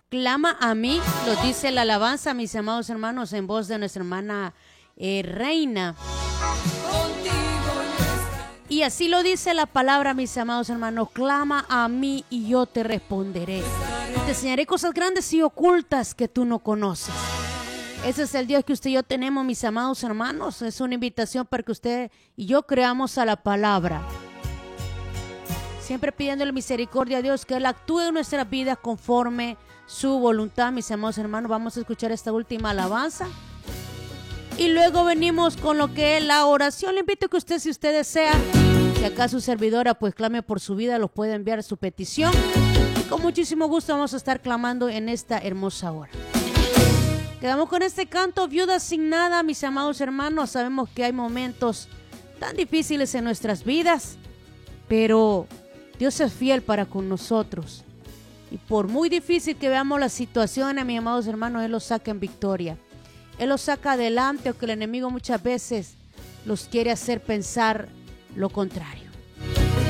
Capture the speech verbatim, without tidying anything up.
Clama a mí, lo dice la alabanza, mis amados hermanos, en voz de nuestra hermana eh, Reina. Y así lo dice la palabra, mis amados hermanos, clama a mí y yo te responderé. Te enseñaré cosas grandes y ocultas que tú no conoces. Ese es el Dios que usted y yo tenemos, mis amados hermanos. Es una invitación para que usted y yo creamos a la palabra. Siempre pidiéndole misericordia a Dios, que Él actúe en nuestras vidas conforme su voluntad, mis amados hermanos. Vamos a escuchar esta última alabanza. Y luego venimos con lo que es la oración. Le invito a que usted, si usted desea, que acá su servidora pues clame por su vida, lo puede enviar su petición. Y con muchísimo gusto vamos a estar clamando en esta hermosa hora. Quedamos con este canto, Viuda sin nada, mis amados hermanos. Sabemos que hay momentos tan difíciles en nuestras vidas, pero Dios es fiel para con nosotros. Y por muy difícil que veamos la situación, mis amados hermanos, Él los saca en victoria. Él los saca adelante, aunque el enemigo muchas veces los quiere hacer pensar lo contrario.